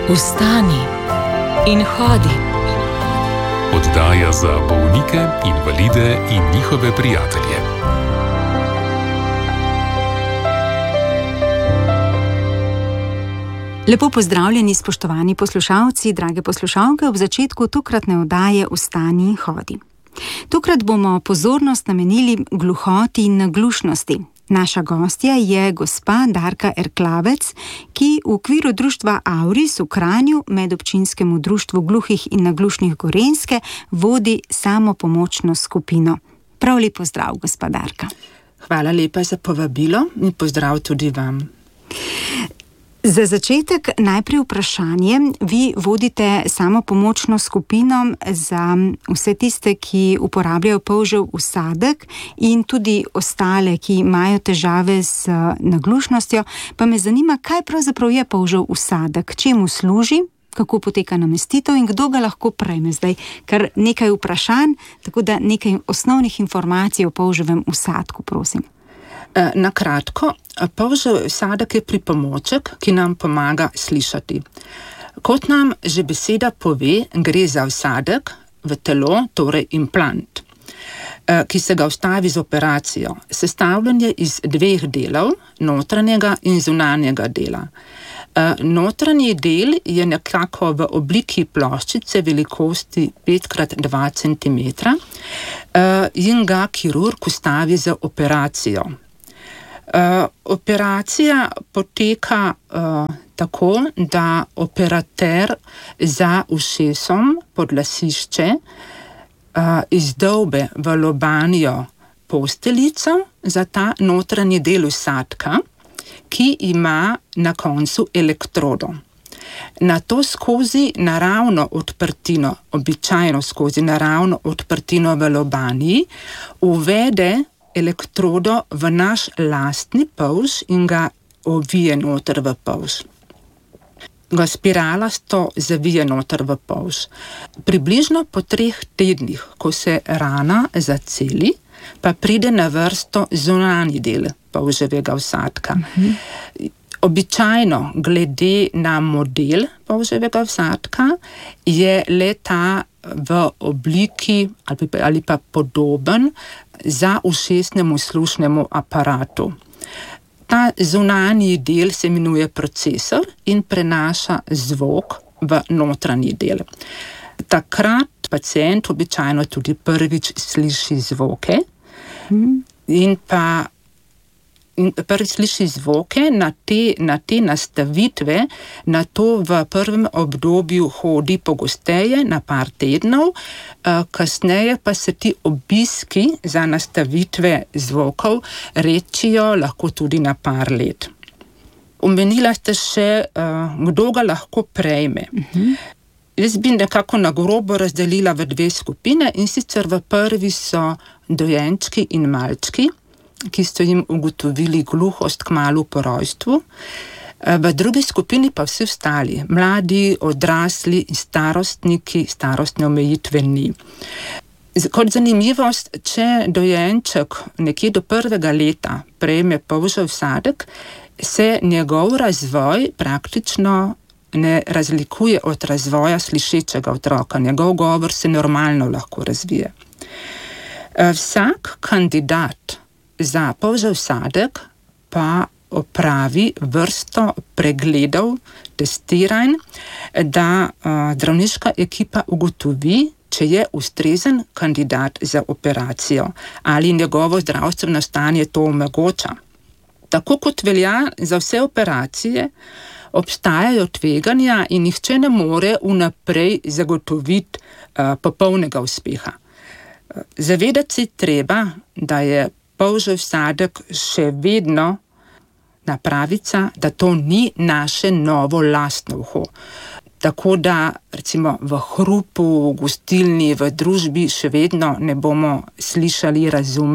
Vstani in hodi. Oddaja za bolnike, invalide in njihove prijatelje. Lepo pozdravljeni, spoštovani poslušalci, drage poslušalke, ob začetku tokratne oddaje Vstani in hodi. Tokrat bomo pozornost namenili gluhoti in naglušnosti. Naša gostja je gospa Darka Erklavec, ki v okviru društva Auris v Kranju, medobčinskemu društvu gluhih in naglušnih Gorenjske, vodi samopomočno skupino. Prav lep pozdrav, gospa Darka. Hvala lepa za povabilo in pozdrav tudi vam. Za začetek najprej vprašanje. Vi vodite samopomočno skupino za vse tiste, ki uporabljajo polžev usadek in tudi ostale, ki imajo težave z naglušnostjo. Pa me zanima, kaj pravzaprav je polžev usadek, čemu služi, kako poteka namestitev in kdo ga lahko prejme. Zdaj kar nekaj vprašanj, tako da nekaj osnovnih informacij o polževem usadku, prosim. Na kratko, polžev usadek je pripomoček, ki nam pomaga slišati. Kot nam že beseda pove, gre za usadek v telo, torej implant, ki se ga vstavi z operacijo. Sestavljen je iz dveh delov, notranjega in zunanjega dela. Notranji del je nekako v obliki ploščice velikosti 5x2 cm in ga kirurg vstavi z operacijo. Operacija poteka tako, da operater za ušesom pod lasišče izdolbe v lobanijo posteljico za ta notranji del usadka, ki ima na koncu elektrodo. Nato skozi naravno odprtino, običajno skozi naravno odprtino v lobaniji, uvede elektrodo v naš lastni polž in ga ovije noter v polž. Ga spiralasto zavije noter v polž. Približno po 3 tednih, ko se rana zaceli, pa pride na vrsto zunanji del polževega usadka. Običajno, glede na model polževega usadka, je le ta v obliki ali pa podoben za ušesnemu slušnemu aparatu. Ta zunanji del se imenuje procesor in prenaša zvok v notranji del. Takrat pacient običajno tudi prvič sliši zvoke in prvič sliši zvoke na te nastavitve, na to v prvem obdobju hodi pogosteje na par tednov, kasneje pa se ti obiski za nastavitve zvokov rečijo lahko tudi na par let. Omenila ste še, kdo ga lahko prejme. Jaz bi nekako na grobo razdelila v 2 skupine, in sicer v prvi so dojenčki in malčki, ki so jim ugotovili gluhost kmalu po rojstvu. V drugi skupini pa vsi ostali, mladi, odrasli in starostniki, starostne omejitve ni. Kot zanimivost, če dojenček nekje do 1. leta prejme polžev usadek, se njegov razvoj praktično ne razlikuje od razvoja slišečega otroka. Njegov govor se normalno lahko razvije. Vsak kandidat za polžev usadek pa opravi vrsto pregledov, testiranj, da zdravniška ekipa ugotovi, če je ustrezen kandidat za operacijo ali njegovo zdravstveno stanje to omogoča. Tako kot velja za vse operacije, obstajajo tveganja in nihče ne more vnaprej zagotoviti popolnega uspeha. Zavedati se treba, da je polžev usadek še vedno napravica, da to ni naše novo lastno uho. Tako da recimo v hrupu, v gostilni, v družbi še vedno ne bomo slišali,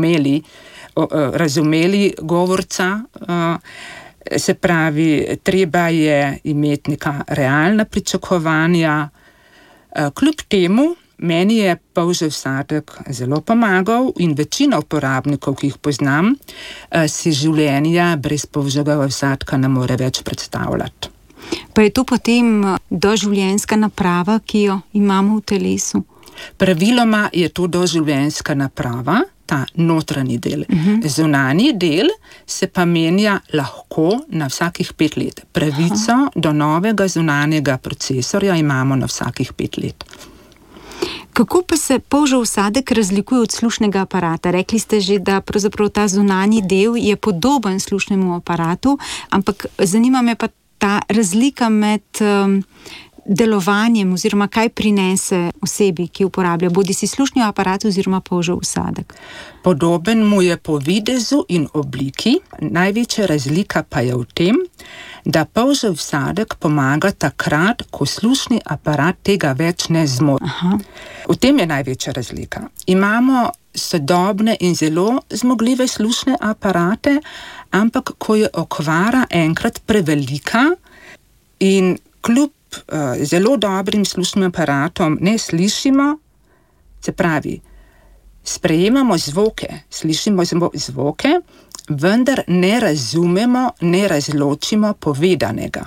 razumeli govorca. Se pravi, treba je imeti neka realna pričakovanja. Kljub temu, meni je polžev usadek zelo pomagal in večina uporabnikov, ki jih poznam, si življenja brez polževega usadka ne more več predstavljati. Pa je to potem doživljenjska naprava, ki jo imamo v telesu? Praviloma je to doživljenjska naprava, ta notranji del. Zunanji del se pa menja lahko na vsakih 5 let. Pravico do novega zunanjega procesorja imamo na vsakih 5 let. Kako pa se polžev vsadek razlikuje od slušnega aparata? Rekli ste že, da pravzaprav ta zunanji del je podoben slušnemu aparatu, ampak zanima me pa ta razlika med delovanjem oziroma kaj prinese osebi, ki uporablja bodi si slušni aparat oziroma polžev vsadek. Podoben mu je po videzu in obliki, največja razlika pa je v tem, da polžev vsadek pomaga takrat, ko slušni aparat tega več ne zmore. V tem je največja razlika. Imamo sodobne in zelo zmogljive slušne aparate, ampak ko je okvara enkrat prevelika in kljub zelo dobrim slušnim aparatom ne slišimo, se pravi, sprejemamo zvoke, slišimo zvoke, vendar ne razumemo, ne razločimo povedanega.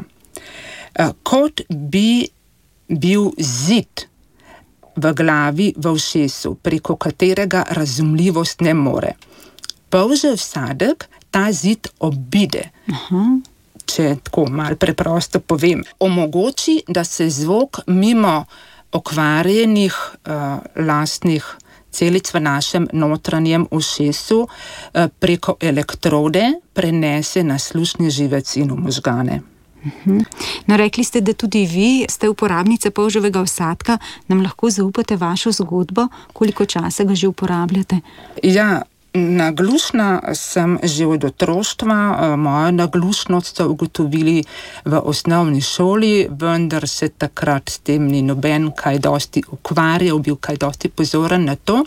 Kot bi bil zid v glavi, v ušesu, preko katerega razumljivost ne more. Polžev vsadek ta zid obide. Če tako malo preprosto povem, omogoči, da se zvok mimo okvarjenih lastnih celic v našem notranjem ušesu preko elektrode prenese na slušni živec in v možgane. No, rekli ste, da tudi vi ste uporabnica polževega vsadka. Nam lahko zaupate vašo zgodbo? Koliko časa ga že uporabljate? Ja, naglušna sem že od otroštva. Mojo naglušnost so ugotovili v osnovni šoli, vendar se takrat s tem ni noben kaj dosti ukvarjal, bil kaj dosti pozoren na to.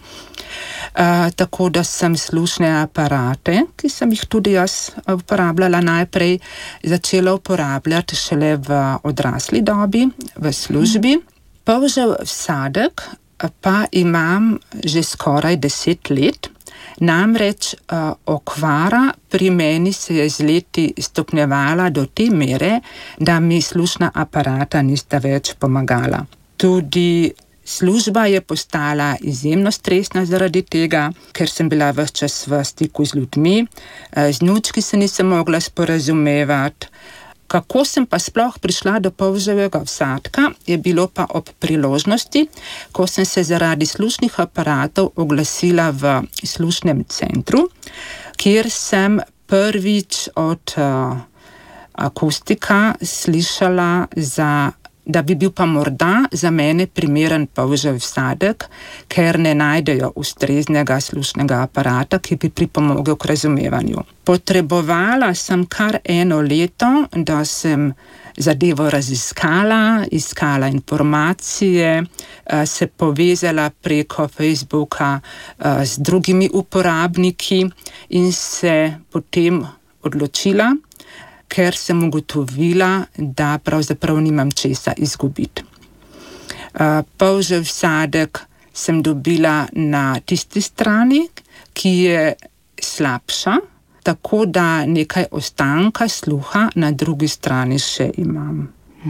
Tako da sem slušne aparate, ki sem jih tudi jaz uporabljala najprej, začela uporabljati šele v odrasli dobi, v službi. Polžev vsadek pa imam že skoraj 10 let. Namreč okvara pri meni se je z leti stopnjevala do te mere, da mi slušna aparata nista več pomagala. Tudi služba je postala izjemno stresna zaradi tega, ker sem bila ves čas v stiku z ljudmi, z vnučki se nisem mogla sporazumevati. Kako sem pa sploh prišla do polževega vsadka, je bilo pa ob priložnosti, ko sem se zaradi slušnih aparatov oglasila v slušnem centru, kjer sem prvič od akustika slišala, da bi bil pa morda za mene primeren polžev vsadek, ker ne najdejo ustreznega slušnega aparata, ki bi pripomogel k razumevanju. Potrebovala sem kar 1 leto, da sem zadevo raziskala, iskala informacije, se povezala preko Facebooka z drugimi uporabniki in se potem odločila, ker sem ugotovila, da pravzaprav nimam česa izgubiti. Polžev vsadek sem dobila na tisti strani, ki je slabša, tako da nekaj ostanka sluha na drugi strani še imam.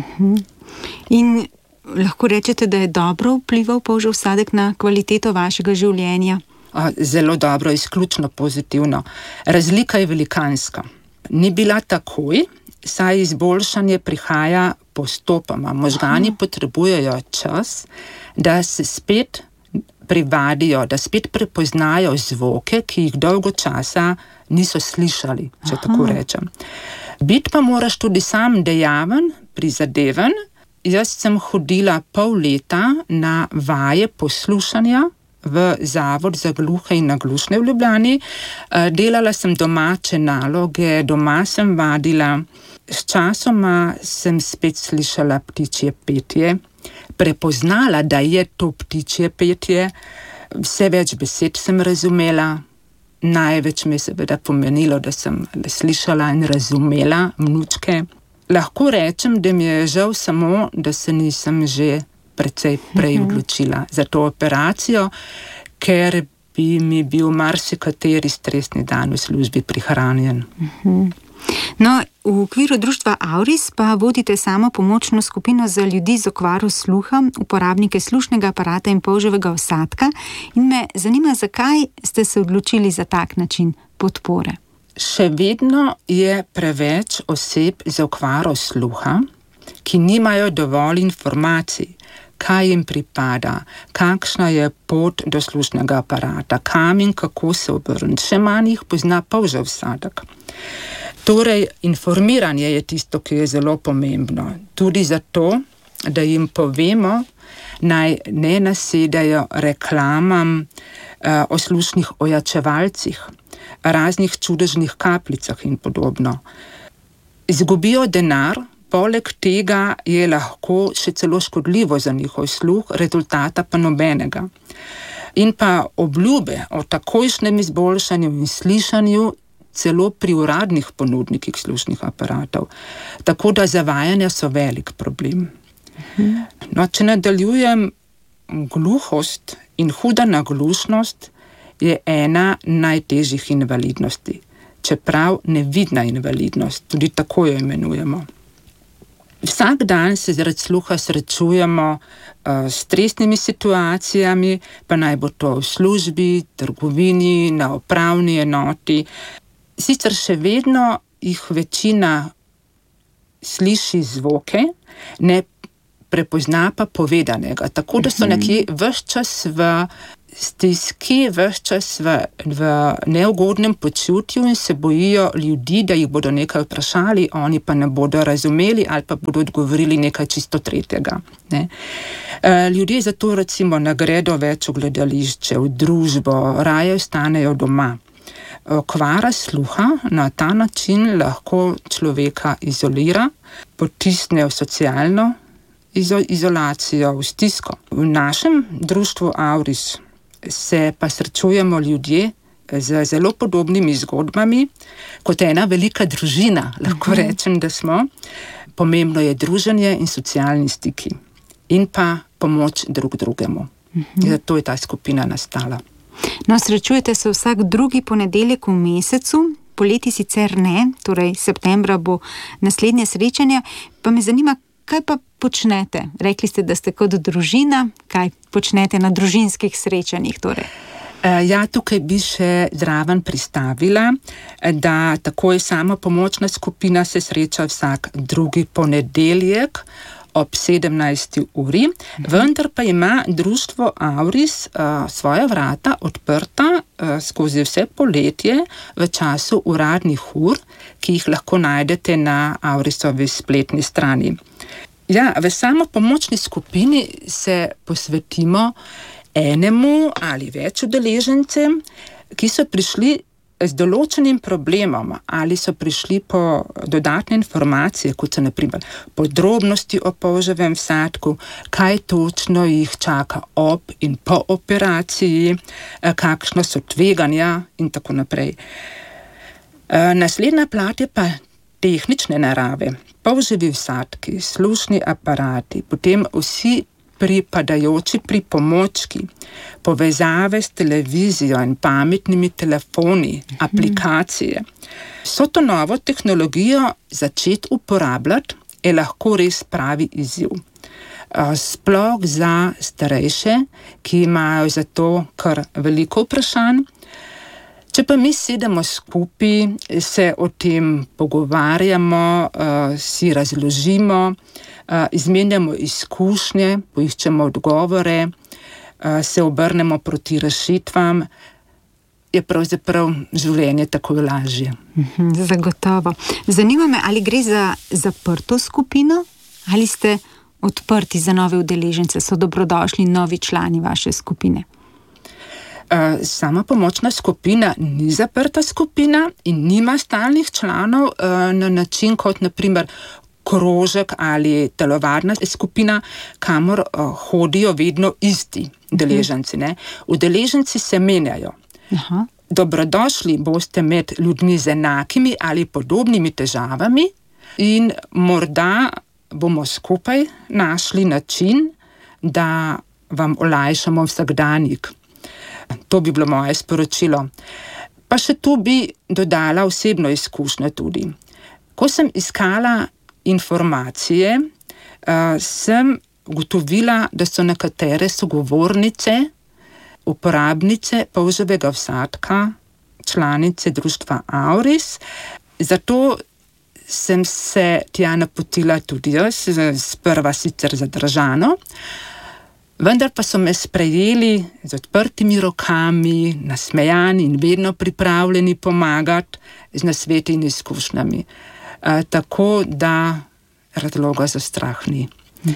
In lahko rečete, da je dobro vplival polžev vsadek na kvaliteto vašega življenja? Zelo dobro, izključno pozitivno. Razlika je velikanska. Ni bila takoj, saj izboljšanje prihaja postopoma. Možgani potrebujejo čas, da se spet privadijo, da spet prepoznajo zvoke, ki jih dolgo časa niso slišali, če tako rečem. Biti pa moraš tudi sam dejaven, prizadeven. Jaz sem hodila pol leta na vaje poslušanja v Zavod za gluhe in naglušne v Ljubljani. Delala sem domače naloge, doma sem vadila. Sčasoma sem spet slišala ptičje petje, prepoznala, da je to ptičje petje. Vse več besed sem razumela. Največ mi je seveda pomenilo, da sem slišala in razumela vnučke. Lahko rečem, da mi je žal samo, da se nisem že precej prej odločila za to operacijo, ker bi mi bil marsikateri stresni dan v službi prihranjen. No, v okviru društva Auris pa vodite samo pomočno skupino za ljudi z okvaro sluha, uporabnike slušnega aparata in polževega vsadka. In me zanima, zakaj ste se odločili za tak način podpore? Še vedno je preveč oseb z okvaro sluha, ki nimajo dovolj informacij, kaj jim pripada, kakšna je pot do slušnega aparata, kam in kako se obrniti. Še manj jih pozna polžev vsadek. Torej, informiranje je tisto, ki je zelo pomembno. Tudi zato, da jim povemo, naj ne nasedajo reklamam o slušnih ojačevalcih, raznih čudežnih kapljicah in podobno. Izgubijo denar, poleg tega je lahko še celo škodljivo za njihov sluh, rezultata pa nobenega. In pa obljube o takojšnjem izboljšanju in slišanju celo pri uradnih ponudnikih slušnih aparatov. Tako da zavajanja so velik problem. No, če nadaljujem, gluhost in huda naglušnost je ena najtežjih invalidnosti, čeprav nevidna invalidnost, tudi tako jo imenujemo. Vsak dan se zaradi sluha srečujemo s stresnimi situacijami, pa naj bo to v službi, trgovini, na upravni enoti. Sicer še vedno jih večina sliši zvoke, ne prepozna pa povedanega. Tako da so nekje ves čas v stiski, ves čas v neugodnem počutju in se bojijo ljudi, da jih bodo nekaj vprašali, oni pa ne bodo razumeli ali pa bodo odgovorili nekaj čisto tretjega. Ne? Ljudje zato recimo ne gredo več v gledališče, v družbo, raje ostanejo doma. Okvara sluha na ta način lahko človeka izolira, potisne v socialno izolacijo, v stisko. V našem društvu Auris se pa srečujemo ljudje z zelo podobnimi zgodbami, kot ena velika družina, lahko rečem, da smo. Pomembno je druženje in socialni stiki in pa pomoč drug drugemu. Zato je ta skupina nastala. No, srečujete se vsak drugi ponedeljek v mesecu, poleti sicer ne, torej septembra bo naslednje srečanje, pa me zanima, kaj pa počnete? Rekli ste, da ste kot družina, kaj počnete na družinskih srečanjih torej? Ja, tukaj bi še zraven pristavila, da tako je sama pomočna skupina se sreča vsak drugi ponedeljek ob 17. uri, vendar pa ima društvo Auris svoja vrata odprta skozi vse poletje v času uradnih ur, ki jih lahko najdete na Aurisovi spletni strani. Ja, v samo pomočni skupini se posvetimo enemu ali več udeležencem, ki so prišli z določenim problemom ali so prišli po dodatne informacije, kot so na primer podrobnosti o polževem vsadku, kaj točno jih čaka ob in po operaciji, kakšna so tveganja in tako naprej. Naslednja plat je pa tehnične narave, polževi vsadki, slušni aparati, potem vsi pripadajoči pripomočki, povezave s televizijo in pametnimi telefoni, aplikacije. Vso to novo tehnologijo začeti uporabljati je lahko res pravi izziv. Sploh za starejše, ki imajo za to kar veliko vprašanj. Če pa mi sedemo skupaj, se o tem pogovarjamo, si razložimo, izmenjamo izkušnje, poiščemo odgovore, se obrnemo proti rešitvam, je pravzaprav življenje tako lažje. Zagotovo. Zanima me, ali gre za zaprto skupino, ali ste odprti za nove udeležence, so dobrodošli novi člani vaše skupine? Sama pomočna skupina ni zaprta skupina in nima stalnih članov na način kot na primer krožek ali telovadna skupina, kamor hodijo vedno isti udeleženci. Udeleženci se menjajo. Dobrodošli boste med ljudmi z enakimi ali podobnimi težavami in morda bomo skupaj našli način, da vam olajšamo vsakdanjik. To bi bilo moje sporočilo. Pa še tu bi dodala osebno izkušnjo tudi. Ko sem iskala informacije, sem ugotovila, da so nekatere sogovornice, uporabnice polževega vsadka, članice društva Auris. Zato sem se tja napotila tudi jaz, sprva sicer zadržano, vendar pa so me sprejeli z odprtimi rokami, nasmejani in vedno pripravljeni pomagati z nasveti in izkušnjami. Tako da razloga za strah ni.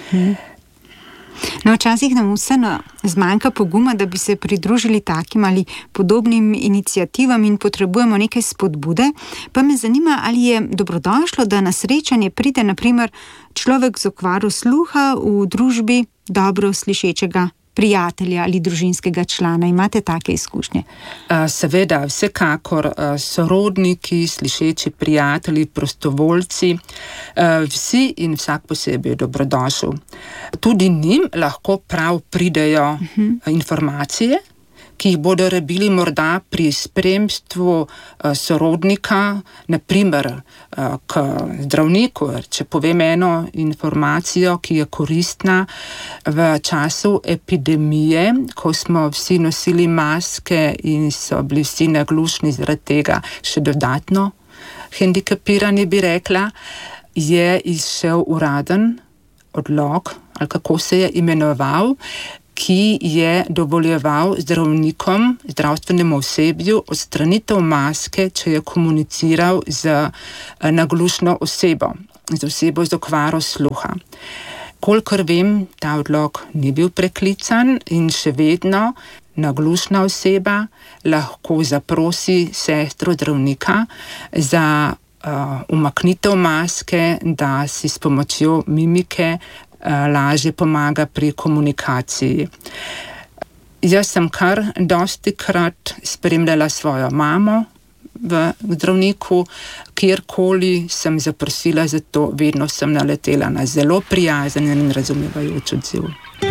No, včasih nam vseeno zmanjka poguma, da bi se pridružili takim ali podobnim iniciativam in potrebujemo nekaj spodbude. Pa me zanima, ali je dobrodošlo, da na srečanje pride na primer človek z okvaro sluha v družbi dobro slišečega prijatelja ali družinskega člana. Imate take izkušnje? Seveda, vsekakor sorodniki, slišeči prijatelji, prostovoljci, vsi in vsak posebej je dobrodošel. Tudi njim lahko prav pridejo informacije, ki jih bodo rabili morda pri spremstvu sorodnika, naprimer k zdravniku. Če povem eno informacijo, ki je koristna v času epidemije, ko smo vsi nosili maske in so bili vsi naglušni zaradi tega še dodatno hendikepirani, bi rekla, je izšel uraden odlok, ali kako se je imenoval, ki je dovoljeval zdravnikom, zdravstvenemu osebju odstranitev maske, če je komuniciral z naglušno osebo, z osebo z okvaro sluha. Kolikor vem, ta odlok ni bil preklican in še vedno naglušna oseba lahko zaprosi sestro zdravnika za umaknitev maske, da si s pomočjo mimike lažje pomaga pri komunikaciji. Jaz sem kar dostikrat spremljala svojo mamo v zdravniku, kjerkoli sem zaprosila za to, vedno sem naletela na zelo prijazen in razumevajoč odziv.